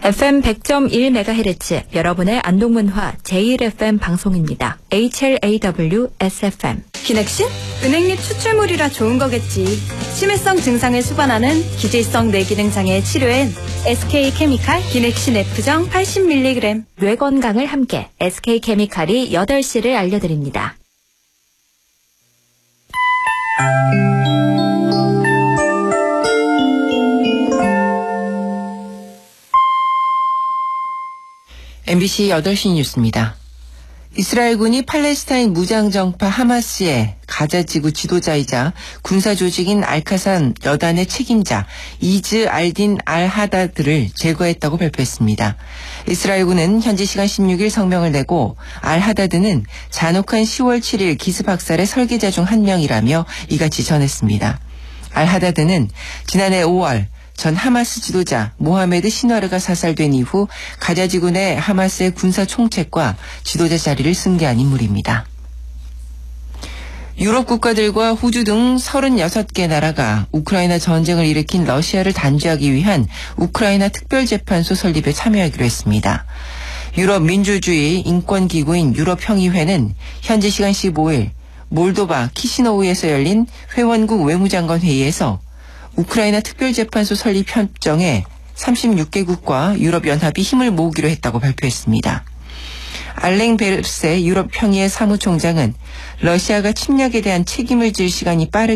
FM 100.1MHz 여러분의 안동문화 제1FM 방송입니다. HLAW SFM. 기넥신? 은행잎 추출물이라 좋은 거겠지. 치매성 증상을 수반하는 기질성 뇌기능장애 치료엔 SK케미칼 기넥신 F정 80mg. 뇌 건강을 함께 SK케미칼이 8시를 알려드립니다. MBC 8시 뉴스입니다. 이스라엘군이 팔레스타인 무장정파 하마스의 가자지구 지도자이자 군사조직인 알카산 여단의 책임자 이즈 알딘 알하다드를 제거했다고 발표했습니다. 이스라엘군은 현지 시간 16일 성명을 내고 알하다드는 잔혹한 10월 7일 기습학살의 설계자 중 한 명이라며 이같이 전했습니다. 알하다드는 지난해 5월 전 하마스 지도자 모하메드 시나르가 사살된 이후 가자지구 내 하마스의 군사 총책과 지도자 자리를 승계한 인물입니다. 유럽 국가들과 호주 등 36개 나라가 우크라이나 전쟁을 일으킨 러시아를 단죄하기 위한 우크라이나 특별재판소 설립에 참여하기로 했습니다. 유럽 민주주의 인권기구인 유럽형의회는 현지 시간 15일 몰도바 키시노우에서 열린 회원국 외무장관 회의에서 우크라이나 특별재판소 설립 협정에 36개국과 유럽연합이 힘을 모으기로 했다고 발표했습니다. 알랭 베르세 유럽형의회 사무총장은 러시아가 침략에 대한 책임을 질 시간이 빠르게